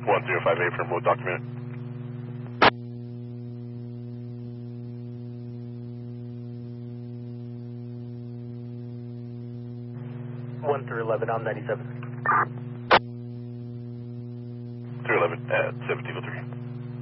1058 for remote document. One through 11 on 97. 311 at 1703.